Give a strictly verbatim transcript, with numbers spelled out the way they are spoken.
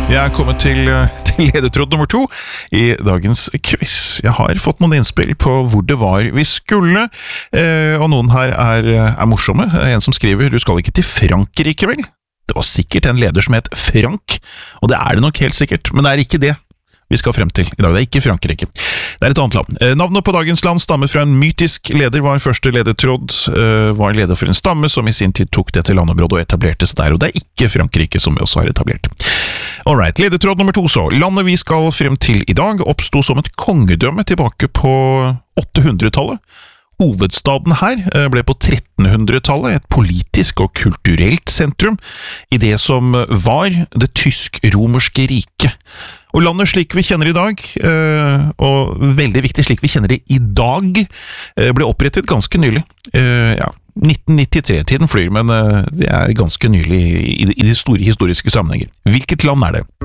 Jeg er kommet til, til ledetråd nummer to i dagens quiz. Jeg har fått noen innspill på hvor det var vi skulle, eh, og noen her er, er morsomme. En som skriver, du skal ikke til Frankrike vel? Det var sikkert en leder som het Frank, og det er det nok helt sikkert, men det er ikke det vi skal frem til i dag. Det er ikke Frankrike. Det er et annet land. Eh, navnet på dagens land stammer fra en mytisk leder, var første ledetråd, eh, var leder for en stamme som i sin tid tok dette landområdet og etablerte seg der, og det er ikke Frankrike som vi også har etablert. Alright, ledetråd nummer to så. Landet vi skal frem til i dag oppstod som et kongedømme tilbake på åttehundretallet. Hovedstaden her ble på trettenhundretallet et politisk og kulturelt sentrum i det som var det tysk-romerske riket. Og landet slik vi kjenner i dag, og veldig viktig slik vi kjenner det i dag, ble opprettet ganske nylig. Ja, nitten nittitre, tiden flyr, men det er ganske nylig i de store historiske sammenhenger. Hvilket land er det?